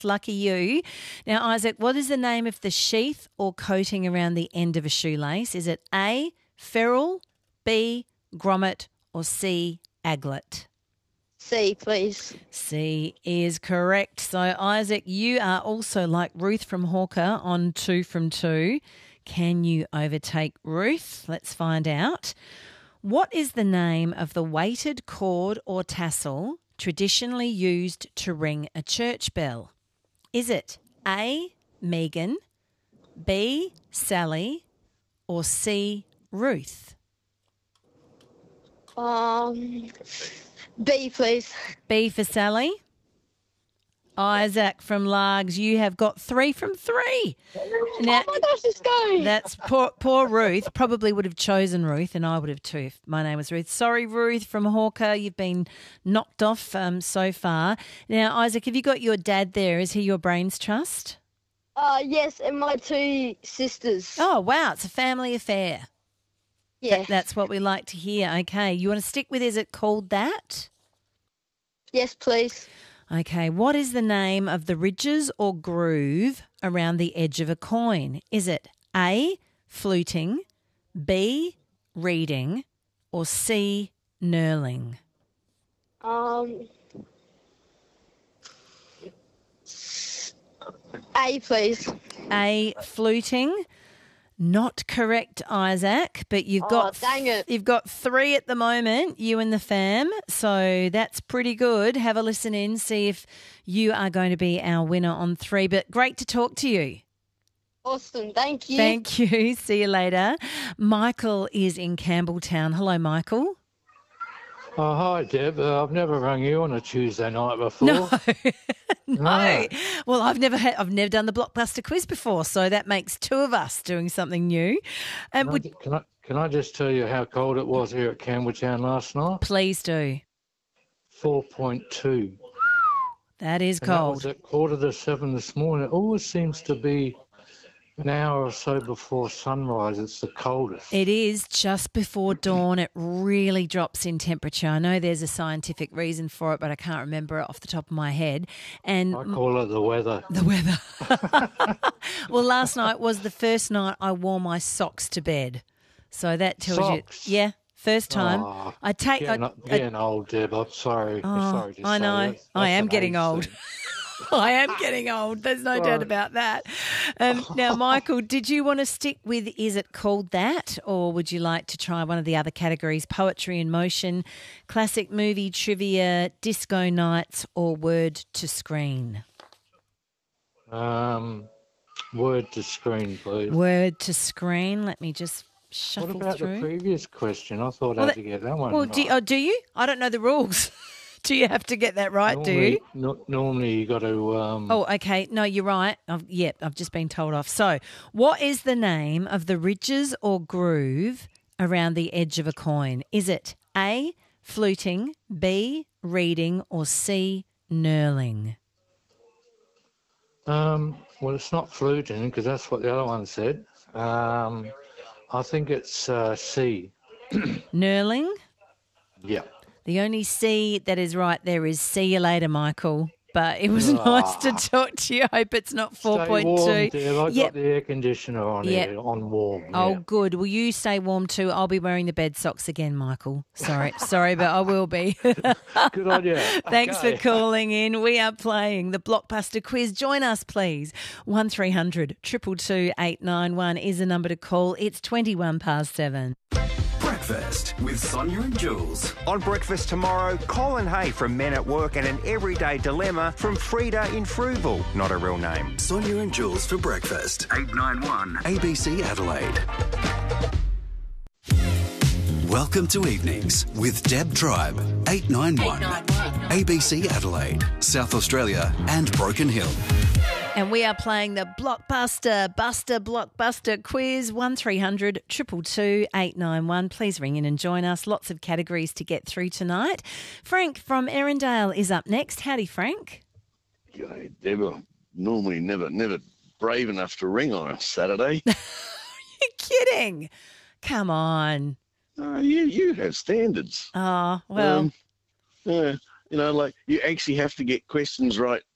Lucky you. Now, Isaac, what is the name of the sheath or coating around the end of a shoelace? Is it A, ferrule, B, grommet, or C, aglet? C, please. C is correct. So, Isaac, you are also like Ruth from Hawker on 2 from 2. Can you overtake Ruth? Let's find out. What is the name of the weighted cord or tassel traditionally used to ring a church bell? Is it A, Megan, B, Sally, or C, Ruth? B, please. B for Sally. Isaac from Largs, you have got 3 from 3. Now, Oh my gosh, let's go. that's poor Ruth. Probably would have chosen Ruth, and I would have too if my name was Ruth. Sorry, Ruth from Hawker, you've been knocked off so far. Now, Isaac, have you got your dad there? Is he your brains trust? Yes, and my 2 sisters. Oh, wow, it's a family affair. Yeah. That's what we like to hear. Okay, you want to stick with Is It Called That? Yes, please. Okay, what is the name of the ridges or groove around the edge of a coin? Is it A, fluting, B, reading, or C, knurling? A, please. A, fluting. Not correct, Isaac, but you've got dang it. You've got 3 at the moment, you and the fam, so that's pretty good. Have a listen in, see if you are going to be our winner on 3. But great to talk to you. Awesome, thank you. Thank you. See you later. Michael is in Campbelltown. Hello, Michael. Oh, hi, Deb. I've never rung you on a Tuesday night before. No. No. Well, I've never done the Blockbuster quiz before, so that makes 2 of us doing something new. Can I just tell you how cold it was here at Campbelltown last night? Please do. 4.2. That is And that cold. was at 6:45 this morning. It always seems to be an hour or so before sunrise. It's the coldest. It is just before dawn. It really drops in temperature. I know there's a scientific reason for it, but I can't remember it off the top of my head. And I call it the weather. the weather. Well, last night was the first night I wore my socks to bed. So that tells Socks? you. Yeah, first time. Oh, I take. Getting old, Deb. I'm sorry. Sorry to I say know. that. I That's am an getting age old. thing. I am getting old. There's no doubt about that. Now, Michael, did you want to stick with Is It Called That, or would you like to try one of the other categories, Poetry in Motion, Classic Movie Trivia, Disco Nights, or Word to Screen? Word to screen, please. Word to Screen. Let me just shuffle What about through. the previous question? I thought I had to get that one Well, right. do you? I don't know the rules. Do you have to get that right, do you? Normally you got to... Oh, okay. No, you're right. I've just been told off. So, what is the name of the ridges or groove around the edge of a coin? Is it A, fluting, B, reading, or C, knurling? Well, it's not fluting because that's what the other one said. I think it's C. Knurling? Yeah. The only C that is right there is see you later, Michael. But it was nice to talk to you. I hope it's not 4.2. Stay warm, Deb. I've Yep. got the air conditioner on here, on warm. Oh, yeah. good. Will you stay warm too? I'll be wearing the bed socks again, Michael. Sorry, but I will be. Good on you. Thanks Okay. for calling in. We are playing the Blockbuster quiz. Join us, please. 1300 222 891 is the number to call. It's 21 past 7. Breakfast with Sonia and Jules. On Breakfast tomorrow, Colin Hay from Men at Work and an everyday dilemma from Frida in Fruval. Not a real name. Sonia and Jules for breakfast. 891. ABC Adelaide. Welcome to Evenings with Deb Tribe. 891. ABC Adelaide, South Australia and Broken Hill. And we are playing the Blockbuster quiz. 1300 222 891. Please ring in and join us. Lots of categories to get through tonight. Frank from Erindale is up next. Howdy, Frank. G'day, Deb. Normally never brave enough to ring on a Saturday. You're kidding. Come on. You have standards. Oh, well. Yeah, like you actually have to get questions right